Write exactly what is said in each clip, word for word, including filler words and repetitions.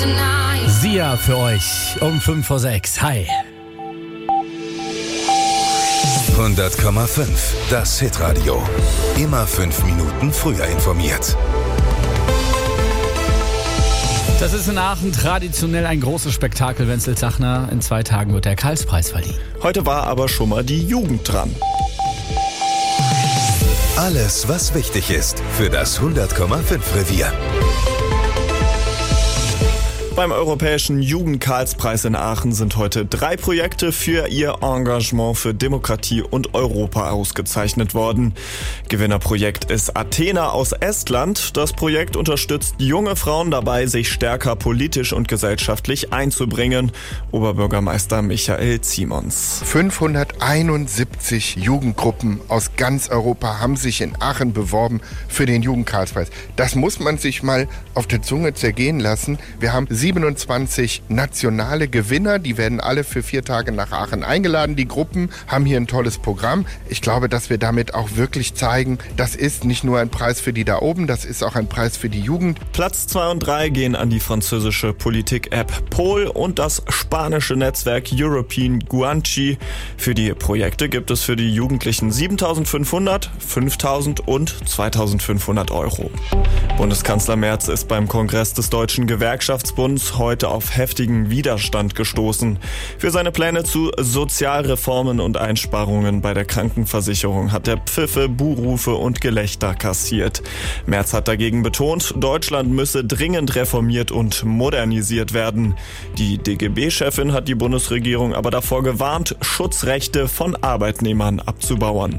Sia für euch um fünf vor sechs. Hi. hundert Komma fünf, das Hitradio. Immer fünf Minuten früher informiert. Das ist in Aachen traditionell ein großes Spektakel. Wenzel Zachner, in zwei Tagen wird der Karlspreis verliehen. Heute war aber schon mal die Jugend dran. Alles, was wichtig ist für das hundert Komma fünf Revier. Beim Europäischen Jugend-Karlspreis in Aachen sind heute drei Projekte für ihr Engagement für Demokratie und Europa ausgezeichnet worden. Gewinnerprojekt ist Athena aus Estland. Das Projekt unterstützt junge Frauen dabei, sich stärker politisch und gesellschaftlich einzubringen. Oberbürgermeister Michael Ziemons. fünfhunderteinundsiebzig Jugendgruppen aus ganz Europa haben sich in Aachen beworben für den Jugend-Karlspreis. Das muss man sich mal auf der Zunge zergehen lassen. Wir haben siebenundzwanzig nationale Gewinner, die werden alle für vier Tage nach Aachen eingeladen. Die Gruppen haben hier ein tolles Programm. Ich glaube, dass wir damit auch wirklich zeigen, das ist nicht nur ein Preis für die da oben, das ist auch ein Preis für die Jugend. Platz zwei und drei gehen an die französische Politik-App Pol und das spanische Netzwerk European Guanchi. Für die Projekte gibt es für die Jugendlichen siebentausendfünfhundert, fünftausend und zweitausendfünfhundert Euro. Bundeskanzler Merz ist beim Kongress des Deutschen Gewerkschaftsbundes heute auf heftigen Widerstand gestoßen. Für seine Pläne zu Sozialreformen und Einsparungen bei der Krankenversicherung hat er Pfiffe, Buhrufe und Gelächter kassiert. Merz hat dagegen betont, Deutschland müsse dringend reformiert und modernisiert werden. Die D G B-Chefin hat die Bundesregierung aber davor gewarnt, Schutzrechte von Arbeitnehmern abzubauen.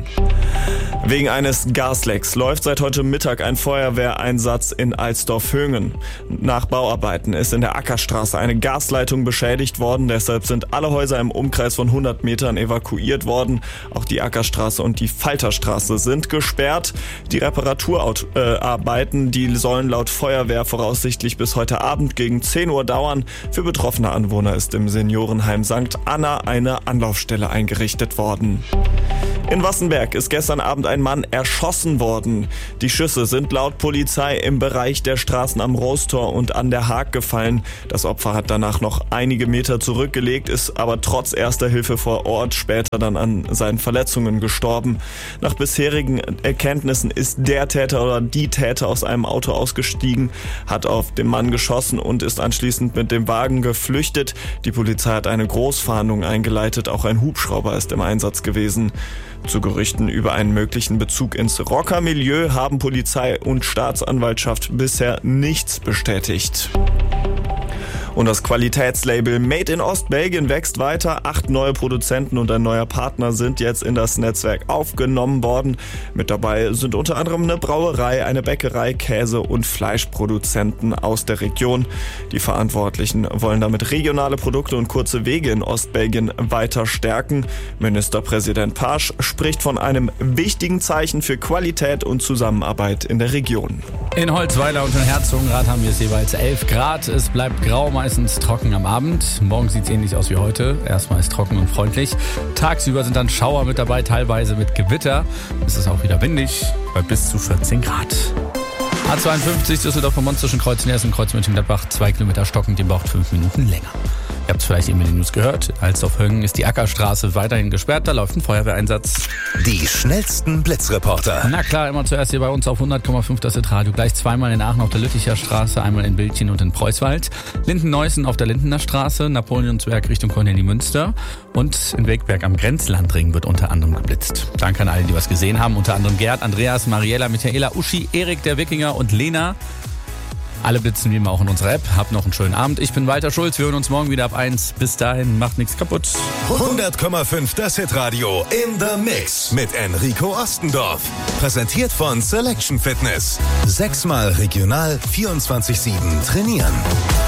Wegen eines Gaslecks läuft seit heute Mittag ein Feuerwehreinsatz in Alsdorf-Hönggen. Nach Bauarbeiten ist in der Ackerstraße eine Gasleitung beschädigt worden. Deshalb sind alle Häuser im Umkreis von hundert Metern evakuiert worden. Auch die Ackerstraße und die Falterstraße sind gesperrt. Die Reparaturarbeiten, die sollen laut Feuerwehr voraussichtlich bis heute Abend gegen zehn Uhr dauern. Für betroffene Anwohner ist im Seniorenheim Sankt Anna eine Anlaufstelle eingerichtet worden. In Wassenberg ist gestern Abend ein Mann erschossen worden. Die Schüsse sind laut Polizei im Bereich der Straßen am Roostor und an der Haag gefallen. Das Opfer hat danach noch einige Meter zurückgelegt, ist aber trotz erster Hilfe vor Ort später dann an seinen Verletzungen gestorben. Nach bisherigen Erkenntnissen ist der Täter oder die Täter aus einem Auto ausgestiegen, hat auf den Mann geschossen und ist anschließend mit dem Wagen geflüchtet. Die Polizei hat eine Großfahndung eingeleitet, auch ein Hubschrauber ist im Einsatz gewesen. Zu Gerüchten über einen möglichen Bezug ins Rockermilieu haben Polizei und Staatsanwaltschaft bisher nichts bestätigt. Und das Qualitätslabel Made in Ostbelgien wächst weiter. Acht neue Produzenten und ein neuer Partner sind jetzt in das Netzwerk aufgenommen worden. Mit dabei sind unter anderem eine Brauerei, eine Bäckerei, Käse- und Fleischproduzenten aus der Region. Die Verantwortlichen wollen damit regionale Produkte und kurze Wege in Ostbelgien weiter stärken. Ministerpräsident Pasch spricht von einem wichtigen Zeichen für Qualität und Zusammenarbeit in der Region. In Holzweiler und in Herzogenrath haben wir es jeweils elf Grad. Es bleibt grau, meistens trocken am Abend. Morgen sieht es ähnlich aus wie heute. Erstmal ist trocken und freundlich. Tagsüber sind dann Schauer mit dabei, teilweise mit Gewitter. Es ist auch wieder windig bei bis zu vierzehn Grad. A zweiundfünfzig Düsseldorf-Mons zwischen Kreuz Neers und Kreuz Mönchengladbach. Zwei Kilometer stockend, den braucht fünf Minuten länger. Ihr habt es vielleicht eben in den News gehört. Alsdorf-Hönggen ist die Ackerstraße weiterhin gesperrt. Da läuft ein Feuerwehreinsatz. Die schnellsten Blitzreporter. Na klar, immer zuerst hier bei uns auf hundert Komma fünf das Radio. Gleich zweimal in Aachen auf der Lütticher Straße, einmal in Bildchen und in Preußwald. Linden-Neußen auf der Lindener Straße, Napoleonsberg Richtung Cornelie-Münster. Und in Wegberg am Grenzlandring wird unter anderem geblitzt. Danke an alle, die was gesehen haben. Unter anderem Gerd, Andreas, Mariella, Michaela, Uschi, Erik, der Wikinger und Lena. Alle blitzen wie immer auch in unserer App. Habt noch einen schönen Abend. Ich bin Walter Schulz. Wir hören uns morgen wieder ab eins. Bis dahin, macht nichts kaputt. hundert Komma fünf das Hitradio in the Mix mit Enrico Ostendorf. Präsentiert von Selection Fitness. Sechsmal regional vierundzwanzig sieben trainieren.